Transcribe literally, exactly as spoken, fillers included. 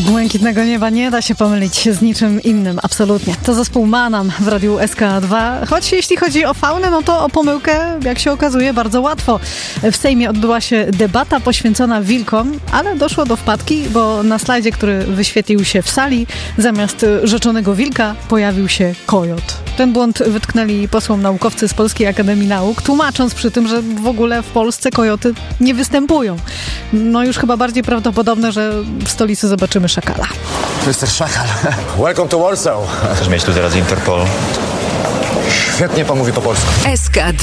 Błękitnego nieba nie da się pomylić z niczym innym, absolutnie. To zespół Manam w radiu S K dwa, choć jeśli chodzi o faunę, no to o pomyłkę, jak się okazuje, bardzo łatwo. W Sejmie odbyła się debata poświęcona wilkom, ale doszło do wpadki, bo na slajdzie, który wyświetlił się w sali, zamiast rzeczonego wilka pojawił się kojot. Ten błąd wytknęli posłom naukowcy z Polskiej Akademii Nauk, tłumacząc przy tym, że w ogóle w Polsce kojoty nie występują. No już chyba bardziej prawdopodobne, że w stolicy zobaczymy szakala. mister Szakal. Welcome to Warsaw. Chcesz mieć tu teraz Interpol? Świetnie pan mówi po polsku. S K dwa.